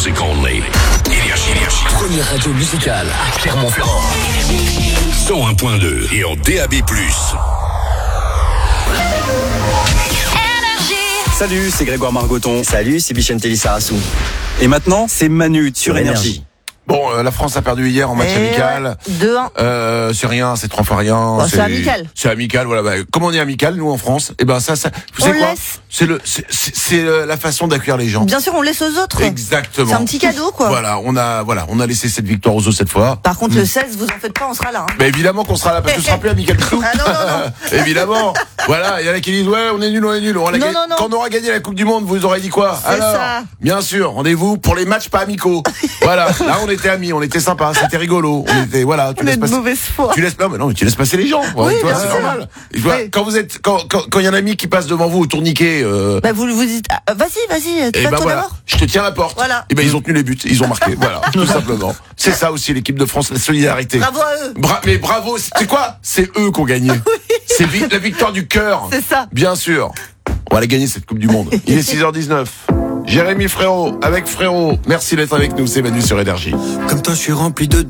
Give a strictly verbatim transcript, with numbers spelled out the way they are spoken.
music only. Énergie, énergie. Première radio musicale à Clermont-Ferrand. cent un point deux et en D A B plus. Salut, c'est Grégoire Margoton. Salut, c'est Bichente Lissarassou. Et maintenant, c'est Manu sur Énergie. Bon, euh, la France a perdu hier en match Et amical. ouais, deux un. Euh, c'est rien, c'est trois fois rien. Bon, c'est amical. C'est amical, voilà. Bah, comme on est amical, nous en France, et ben ça, ça. Vous savez On quoi laisse. C'est le, c'est, c'est, c'est euh, la façon d'accueillir les gens. Bien sûr, on laisse aux autres. Exactement. C'est un petit cadeau, quoi. Voilà, on a, voilà, on a laissé cette victoire aux autres cette fois. Par contre, le seize, vous en faites pas, on sera là. Hein. Mais évidemment qu'on sera là parce que ce sera plus amical du tout. Ah non, non, non. Évidemment. Voilà, il y en a qui disent ouais, on est nul, on est nul. On a Non, gagné- non, non. Quand on aura gagné la Coupe du Monde, vous aurez dit quoi? C'est Alors, ça. bien sûr, rendez-vous pour les matchs pas amicaux. Voilà, là on était amis, on était sympas, c'était rigolo. On était voilà, tu On laisses est de passer. mauvaise foi. Tu laisses non, mais non, mais tu laisses passer les gens. Oui, tu vois, bien c'est sûr. normal. Et tu vois, Oui. quand vous êtes, quand quand quand il y a un ami qui passe devant vous au tourniquet, euh, Bah, vous vous dites, ah, vas-y, vas-y, et tu ben vas toi voilà, d'abord. je te tiens la porte. Voilà. Et ben ils ont tenu les buts, ils ont marqué. Voilà, tout simplement. C'est ça aussi l'équipe de France, la solidarité. Bravo à eux. Bra- mais bravo, c'est quoi? C'est eux qui ont gagné. C'est vi- la victoire du cœur. C'est ça. Bien sûr. On va la gagner cette Coupe du Monde. Il est six heures dix-neuf. Jérémy Frérot, avec Frérot. Merci d'être avec nous, c'est Manu sur Énergie. Comme toi, je suis rempli de